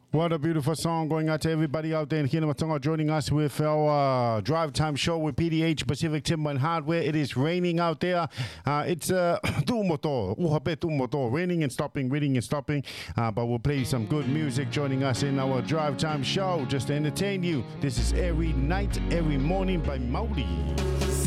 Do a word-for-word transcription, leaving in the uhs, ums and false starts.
What a beautiful song going out to everybody out there in Hinamatonga joining us with our uh, drive time show with P D H Pacific Timber and Hardware. It is raining out there. Uh, it's uh, tumoto, uhape tumoto, raining and stopping, raining and stopping. Uh, but we'll play you some good music joining us in our drive time show just to entertain you. This is Every Night, Every Morning by Maori.